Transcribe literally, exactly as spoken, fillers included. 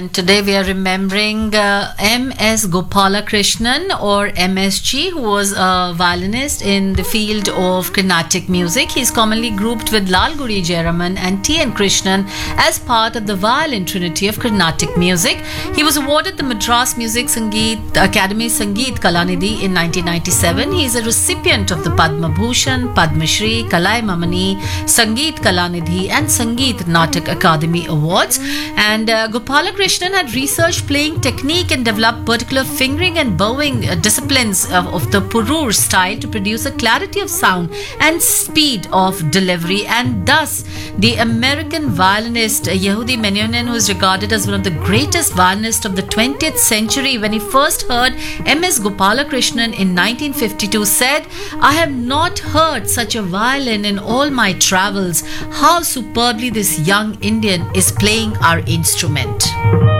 Today we are remembering uh, M S Gopalakrishnan or M S G, who was a violinist in the field of Carnatic music. He is commonly grouped with Lal Guri Jayaraman and T N Krishnan as part of the violin trinity of Carnatic music. He was awarded the Madras Music Sangeet Academy Sangeet Kalanidhi in nineteen ninety-seven. He is a recipient of the Padma Bhushan, Padma Shri, Kalai Mamani, Sangeet Kalanidhi and Sangeet Natak Akademi Awards. And uh, Gopalakrishnan had researched playing technique and developed particular fingering and bowing uh, disciplines of, of the Purur style to produce a clarity of sound and speed of delivery. And thus, the American violinist uh, Yehudi Menuhin, who is regarded as one of the greatest violinists of the twentieth century, when he first heard M S Gopalakrishnan in nineteen fifty-two, said, "I have not heard such a violin in all my travels. How superbly this young Indian is playing our instrument."